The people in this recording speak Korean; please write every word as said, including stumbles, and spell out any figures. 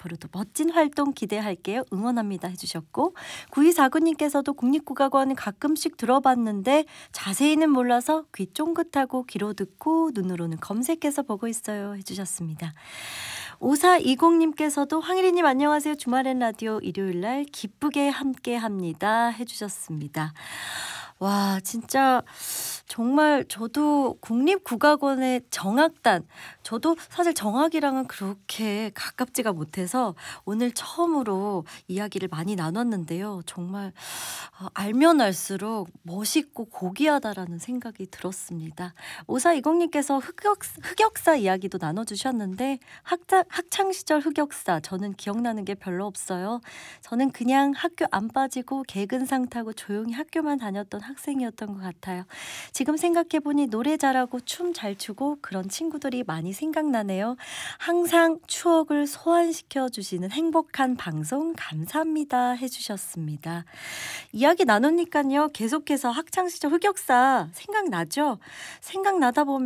앞으로도 멋진 활동 기대할게요. 응원합니다 해주셨고, 구이사구님께서도 국립국악원 가끔씩 들어봤는데 자세히는 몰라서 귀 쫑긋하고 귀로 듣고 눈으로는 검색해서 보고 있어요 해주셨습니다. 오사이공님께서도 황일희님 안녕하세요. 주말엔 라디오 일요일날 기쁘게 함께합니다 해주셨습니다. 와, 진짜 정말 저도 국립국악원의 정악단, 저도 사실 정악이랑은 그렇게 가깝지가 못해서 오늘 처음으로 이야기를 많이 나눴는데요. 정말 어, 알면 알수록 멋있고 고귀하다라는 생각이 들었습니다. 오사이공님께서 흑역, 흑역사 이야기도 나눠주셨는데 학자, 학창시절 흑역사 저는 기억나는 게 별로 없어요. 저는 그냥 학교 안 빠지고 개근상 타고 조용히 학교만 다녔던 학생이었던 것 같아요. 지금 생각해보니 노래 잘하고 춤 잘 추고 그런 친구들이 많이 생각나네요. 항상 추억을 소환시켜 주시는 행복한 방송 감사합니다 해주셨습니다. 이야기 나누니까요 계속해서 학창시절 흑역사 생각나죠? 생각나다 보면